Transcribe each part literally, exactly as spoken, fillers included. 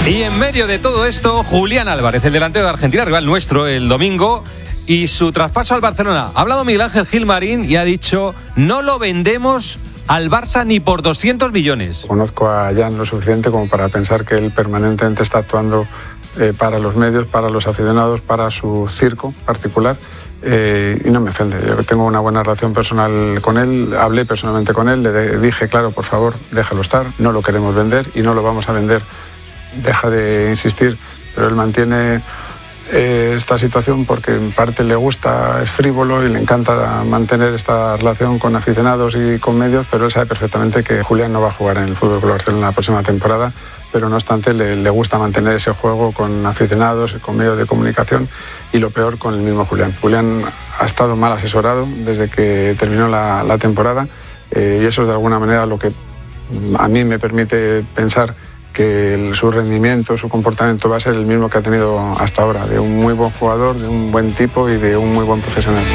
Y en medio de todo esto, Julián Álvarez, el delantero de Argentina, rival nuestro el domingo, y su traspaso al Barcelona. Ha hablado Miguel Ángel Gilmarín y ha dicho: no lo vendemos al Barça ni por doscientos millones. Conozco a Jan lo suficiente como para pensar que él permanentemente está actuando eh, para los medios, para los aficionados, para su circo particular. Eh, y no me ofende, yo tengo una buena relación personal con él, hablé personalmente con él, le dije, claro, por favor, déjalo estar, no lo queremos vender y no lo vamos a vender. Deja de insistir, pero él mantiene eh, esta situación porque en parte le gusta, es frívolo y le encanta mantener esta relación con aficionados y con medios, pero él sabe perfectamente que Julián no va a jugar en el F C Barcelona la próxima temporada, pero no obstante le, le gusta mantener ese juego con aficionados, con medios de comunicación y lo peor con el mismo Julián. Julián ha estado mal asesorado desde que terminó la, la temporada eh, y eso es de alguna manera lo que a mí me permite pensar que el, su rendimiento, su comportamiento va a ser el mismo que ha tenido hasta ahora, de un muy buen jugador, de un buen tipo y de un muy buen profesional.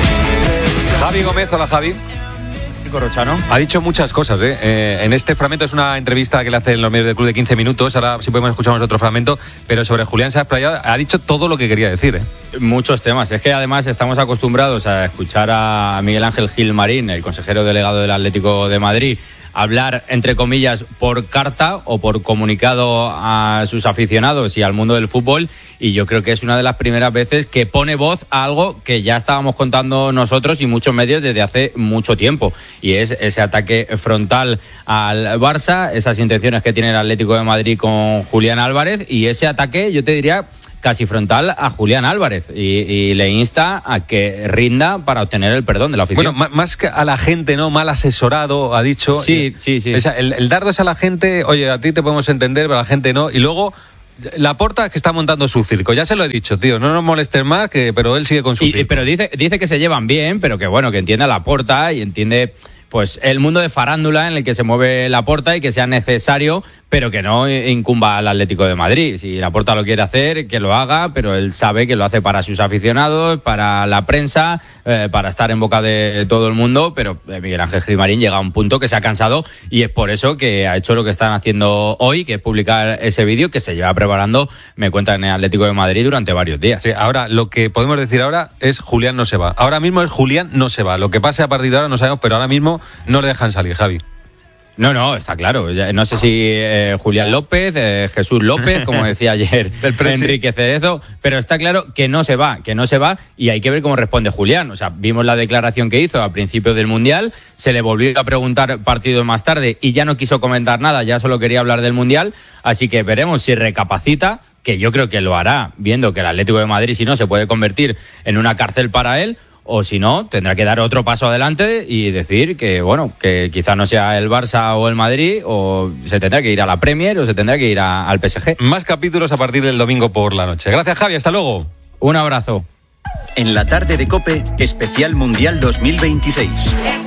Javi Gómez, hola Javi. Corrochano. Ha dicho muchas cosas, ¿eh? Eh, en este fragmento es una entrevista que le hacen los medios del club de quince minutos, ahora sí podemos escuchar otro fragmento, pero sobre Julián se ha explayado, ha dicho todo lo que quería decir, ¿eh? Muchos temas, es que además estamos acostumbrados a escuchar a Miguel Ángel Gilmarín, el consejero delegado del Atlético de Madrid, hablar, entre comillas, por carta o por comunicado a sus aficionados y al mundo del fútbol, y yo creo que es una de las primeras veces que pone voz a algo que ya estábamos contando nosotros y muchos medios desde hace mucho tiempo, y es ese ataque frontal al Barça, esas intenciones que tiene el Atlético de Madrid con Julián Álvarez, y ese ataque, yo te diría, casi frontal a Julián Álvarez, y, y le insta a que rinda para obtener el perdón de la afición. Bueno, más que a la gente, ¿no? Mal asesorado, ha dicho. Sí, sí, sí. O sea, el, el dardo es a la gente, oye, a ti te podemos entender, pero a la gente no. Y luego, Laporta, que está montando su circo. Ya se lo he dicho, tío, no nos molestes más, que, pero él sigue con su y, circo. Pero dice, dice que se llevan bien, pero que bueno, que entiende a Laporta y entiende pues el mundo de farándula en el que se mueve Laporta y que sea necesario, pero que no incumba al Atlético de Madrid. Si Laporta lo quiere hacer, que lo haga, pero él sabe que lo hace para sus aficionados, para la prensa, eh, para estar en boca de todo el mundo, pero Miguel Ángel Gilmarín llega a un punto que se ha cansado y es por eso que ha hecho lo que están haciendo hoy, que es publicar ese vídeo que se lleva preparando, me cuentan, en el Atlético de Madrid durante varios días. Sí, ahora, lo que podemos decir ahora es Julián no se va. Ahora mismo es Julián no se va. Lo que pase a partir de ahora no sabemos, pero ahora mismo no le dejan salir, Javi. No, no, está claro. No sé si eh, Julián López, eh, Jesús López, como decía ayer Enrique Cerezo, pero está claro que no se va, que no se va, y hay que ver cómo responde Julián. O sea, vimos la declaración que hizo a principio del Mundial, se le volvió a preguntar partido más tarde y ya no quiso comentar nada, ya solo quería hablar del Mundial, así que veremos si recapacita, que yo creo que lo hará, viendo que el Atlético de Madrid, si no, se puede convertir en una cárcel para él, o si no, tendrá que dar otro paso adelante y decir que, bueno, que quizá no sea el Barça o el Madrid, o se tendrá que ir a la Premier o se tendrá que ir a, al P S G. Más capítulos a partir del domingo por la noche. Gracias, Javi, hasta luego. Un abrazo. En la tarde de COPE, especial Mundial dos mil veintiséis.